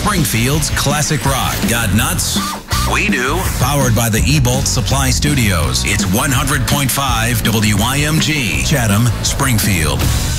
Springfield's classic rock. Got nuts? We do. Powered by the E-Bolt Supply Studios. It's 100.5 WIMG, Chatham, Springfield.